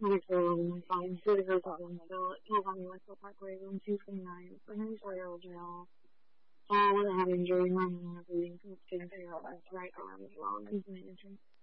fine. Good to go Scotland still. California Westfield Parkway, room 229. Fernandez Royal Jail. With a head injury, running and bleeding from skin to your left right arm as well. And entrance.